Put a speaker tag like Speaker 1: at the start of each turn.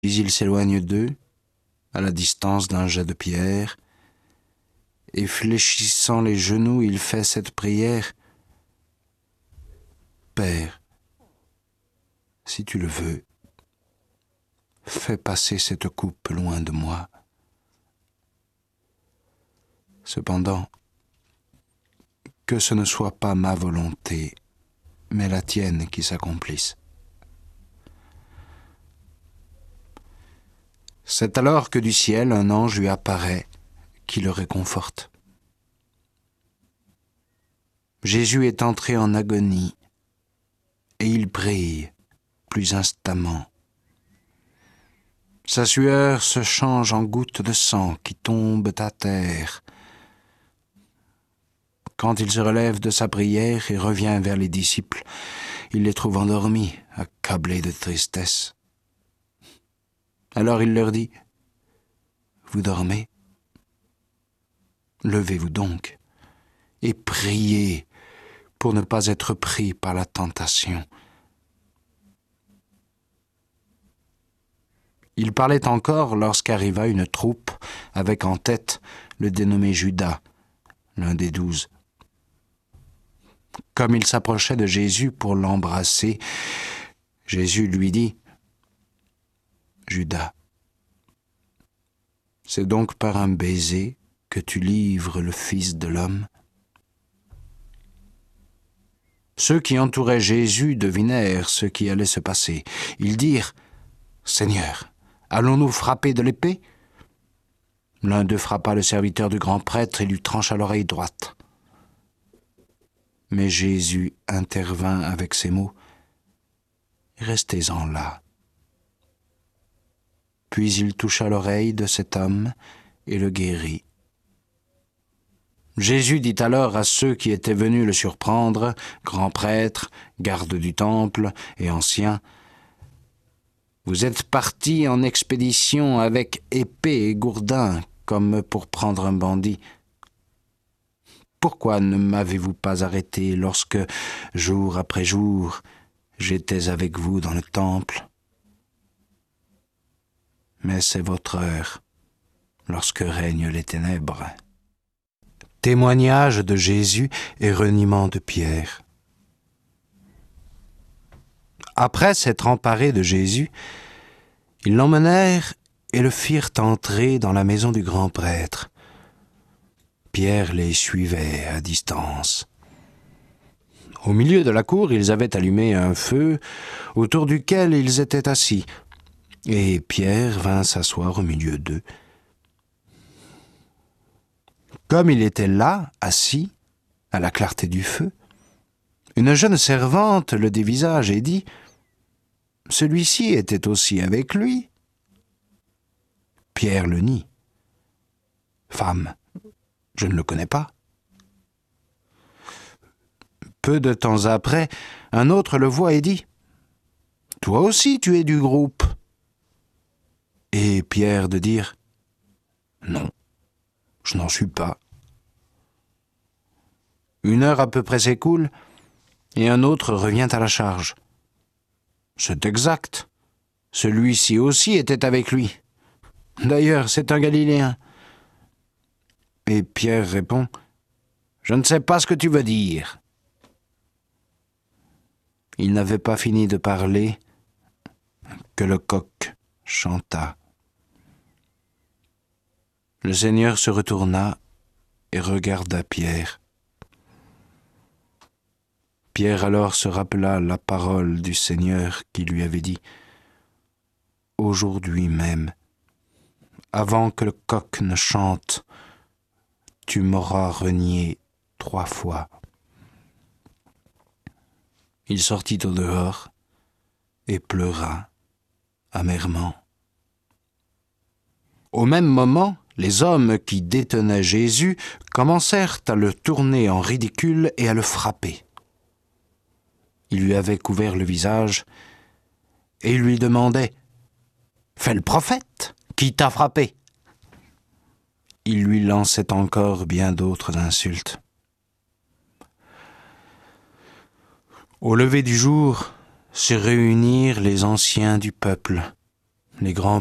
Speaker 1: Puis il s'éloigne d'eux, à la distance d'un jet de pierre, et fléchissant les genoux, il fait cette prière. Père, si tu le veux, fais passer cette coupe loin de moi. Cependant, que ce ne soit pas ma volonté, mais la tienne qui s'accomplisse. C'est alors que du ciel un ange lui apparaît qui le réconforte. Jésus est entré en agonie et il brille plus instamment. Sa sueur se change en gouttes de sang qui tombent à terre. Quand il se relève de sa prière et revient vers les disciples, il les trouve endormis, accablés de tristesse. Alors il leur dit : « Vous dormez ? Levez-vous donc et priez pour ne pas être pris par la tentation. » Il parlait encore lorsqu'arriva une troupe avec en tête le dénommé Judas, l'un des 12. Comme il s'approchait de Jésus pour l'embrasser, Jésus lui dit : « Judas, c'est donc par un baiser que tu livres le Fils de l'homme ?» Ceux qui entouraient Jésus devinèrent ce qui allait se passer. Ils dirent : « Seigneur, allons-nous frapper de l'épée ?» L'un d'eux frappa le serviteur du grand prêtre et lui trancha l'oreille droite. Mais Jésus intervint avec ces mots : « Restez-en là. » Puis il toucha l'oreille de cet homme et le guérit. Jésus dit alors à ceux qui étaient venus le surprendre, grands prêtres, gardes du temple et anciens : « Vous êtes partis en expédition avec épée et gourdin, comme pour prendre un bandit. Pourquoi ne m'avez-vous pas arrêté lorsque, jour après jour, j'étais avec vous dans le temple ? Mais c'est votre heure, lorsque règnent les ténèbres. » Témoignage de Jésus et reniement de Pierre. Après s'être emparés de Jésus, ils l'emmenèrent et le firent entrer dans la maison du grand prêtre. Pierre les suivait à distance. Au milieu de la cour, ils avaient allumé un feu autour duquel ils étaient assis, et Pierre vint s'asseoir au milieu d'eux. Comme il était là, assis, à la clarté du feu, une jeune servante le dévisage et dit : « Celui-ci était aussi avec lui. » Pierre le nie. « Femme, je ne le connais pas. » Peu de temps après, un autre le voit et dit : « Toi aussi tu es du groupe. » Et Pierre de dire : « Non, je n'en suis pas. » Une heure à peu près s'écoule, et un autre revient à la charge. « C'est exact. Celui-ci aussi était avec lui. D'ailleurs, c'est un Galiléen. » Et Pierre répond : « Je ne sais pas ce que tu veux dire. » Il n'avait pas fini de parler que le coq chanta. Le Seigneur se retourna et regarda Pierre. Pierre alors se rappela la parole du Seigneur qui lui avait dit : « Aujourd'hui même, avant que le coq ne chante, tu m'auras renié 3 fois. » Il sortit au dehors et pleura amèrement. Au même moment, les hommes qui détenaient Jésus commencèrent à le tourner en ridicule et à le frapper. Ils lui avaient couvert le visage et ils lui demandaient : « Fais le prophète, qui t'a frappé ?» Ils lui lançaient encore bien d'autres insultes. Au lever du jour, se réunirent les anciens du peuple, les grands